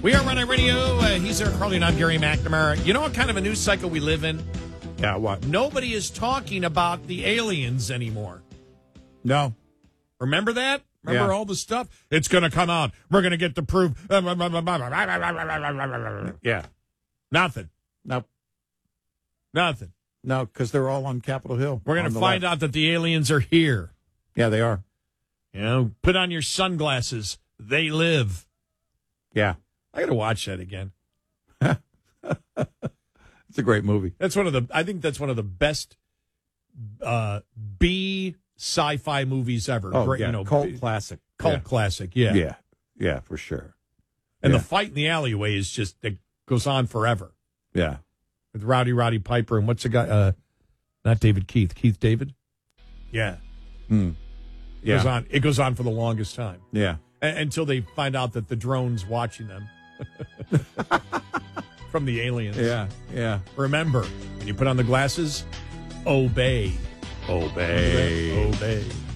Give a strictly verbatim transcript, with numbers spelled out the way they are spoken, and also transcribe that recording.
We are Running Radio. Uh, he's there, Carly, not Gary McNamara. You know what kind of a news cycle we live in? Yeah, what? Nobody is talking about the aliens anymore. No. Remember that? Remember Yeah. all the stuff? It's going to come out. We're going to get the proof. Yeah. Nothing. No. Nothing. No, because they're all on Capitol Hill. We're going to find out that the aliens are here. Yeah, they are. You know, put on your sunglasses. They live. Yeah. I got to watch that again. It's a great movie. That's one of the. I think that's one of the best uh, B sci-fi movies ever. Oh, Great, yeah. you know, cult B- classic. Cult yeah. classic. Yeah. Yeah. Yeah, for sure. And yeah. the fight in the alleyway is just it goes on forever Yeah. with Rowdy Roddy Piper and what's the guy? Uh, not David Keith. Keith David. Yeah. Hmm. It goes on. It goes on for the longest time. Yeah. A- until they find out that the drone's watching them from the aliens. Yeah. Yeah. Remember, when you put on the glasses, obey. Obey. Obey.